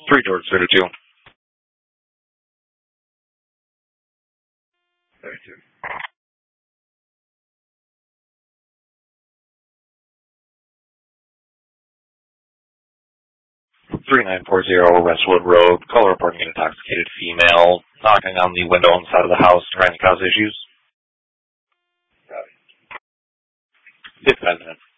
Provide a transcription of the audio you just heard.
3 George 32. 32. 3940 Westwood Road. Call reporting an intoxicated female knocking on the window on the side of the house trying to cause issues. Copy. 55 minutes.